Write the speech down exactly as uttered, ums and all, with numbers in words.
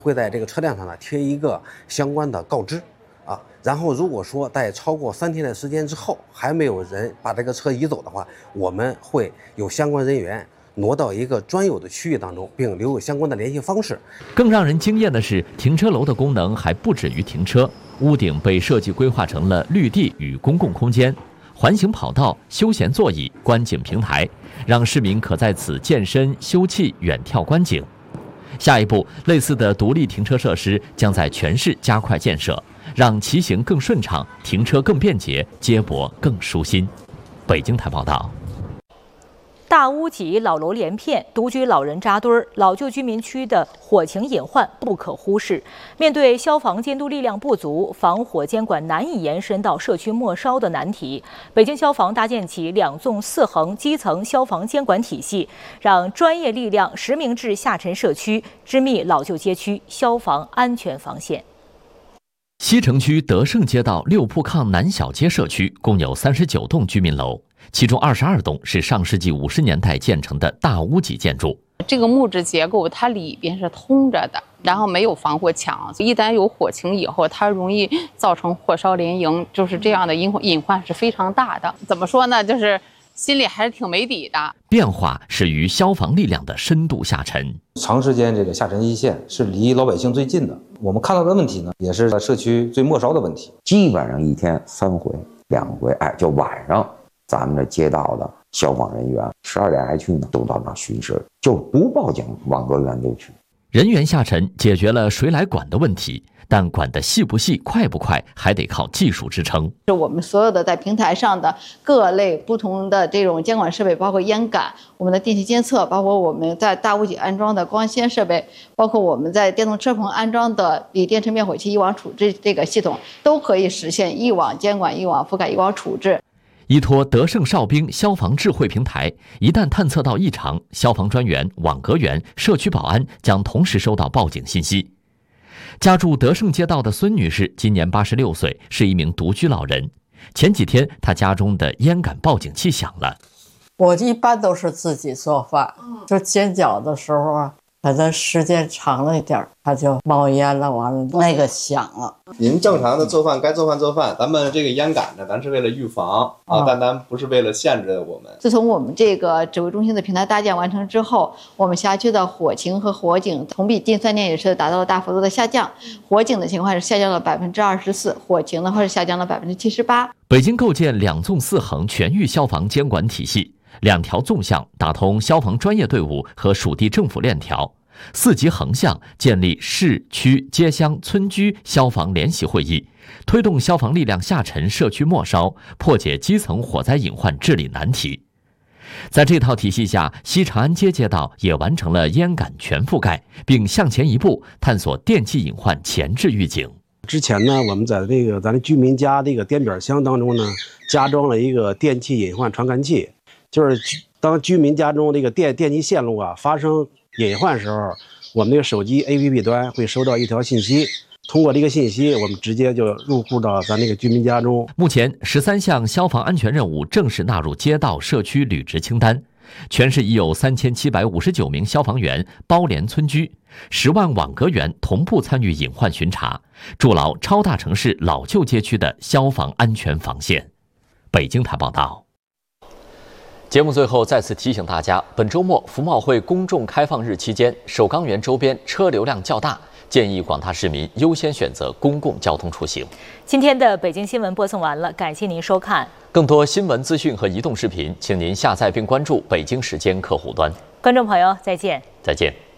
会在这个车辆上呢贴一个相关的告知啊，然后如果说在超过三天的时间之后还没有人把这个车移走的话，我们会有相关人员挪到一个专有的区域当中，并留有相关的联系方式。 更让人惊艳的是，停车楼的功能还不止于停车，屋顶被设计规划成了绿地与公共空间、环形跑道、休闲座椅、观景平台，让市民可在此健身、休憩、远眺观景。下一步，类似的独立停车设施将在全市加快建设，让骑行更顺畅，停车更便捷，接驳更舒心。北京台报道。 大屋脊、老楼连片、独居老人扎堆儿，老旧居民区的火情隐患不可忽视。面对消防监督力量不足、防火监管难以延伸到社区末梢的难题，北京消防搭建起两纵四横基层消防监管体系，让专业力量实名制下沉社区、织密老旧街区消防安全防线。 西城区德胜街道六铺炕南小街社区共有三十九栋居民楼。其中二十二栋是上世纪五十年代建成的大屋脊建筑。 这个木质结构它里边是通着的，然后没有防火墙，一旦有火情以后，它容易造成火烧连营，就是这样的隐隐患是非常大的。怎么说呢？就是心里还是挺没底的。 变化是与消防力量的深度下沉。 长时间这个下沉一线是离老百姓最近的，我们看到的问题呢，也是社区最末梢的问题。 基本上一天三回、两回，哎，就晚上。咱们这街道的消防人员十二点还去呢，都到那巡视，就不报警，往各院都去。 人员下沉解决了谁来管的问题，但管得细不细、快不快，还得靠技术支撑。 是我们所有的在平台上的各类不同的这种监管设备，包括烟感、我们的电气监测，包括我们在大屋脊安装的光纤设备，包括我们在电动车棚安装的锂电池灭火器一网处置这个系统，都可以实现一网监管、一网覆盖、一网处置。 依托德胜哨兵消防智慧平台，一旦探测到异常，消防专员、网格员、社区保安将同时收到报警信息。家住德胜街道的孙女士今年八十六岁，是一名独居老人。前几天，她家中的烟感报警器响了。 我一般都是自己做饭，就煎饺的时候啊，可能时间长了一点，它就冒烟了，完了那个响了。 您正常的做饭该做饭做饭，咱们这个烟感呢，咱是为了预防啊，但咱不是为了限制我们。 自从我们这个指挥中心的平台搭建完成之后，我们辖区的火情和火警同比近三年也是达到了大幅度的下降，火警的情况是下降了百分之二十四，火情的话是下降了百分之七十八。 北京构建两纵四横全域消防监管体系，两条纵向打通消防专业队伍和属地政府链条。四级横向建立市区街乡村居消防联席会议，推动消防力量下沉社区末梢，破解基层火灾隐患治理难题。在这套体系下，西长安街街道也完成了烟感全覆盖，并向前一步探索电气隐患前置预警。 之前呢，我们在这个咱的居民家这个电表箱当中呢，加装了一个电气隐患传感器，就是当居民家中这个电电气线路啊发生隐患时候，我们这个手机 A P P 端会收到一条信息，通过这个信息，我们直接就入户到咱这个居民家中。 目前，十三项消防安全任务正式纳入街道社区履职清单，全市已有三千七百五十九名消防员包连村居，十万网格员同步参与隐患巡查，筑牢超大城市老旧街区的消防安全防线。北京台报道。节目最后再次提醒大家，本周末服贸会公众开放日期间，首钢园周边车流量较大，建议广大市民优先选择公共交通出行。 今天的北京新闻播送完了，感谢您收看。 更多新闻资讯和移动视频，请您下载并关注北京时间客户端。 观众朋友，再见。 再见。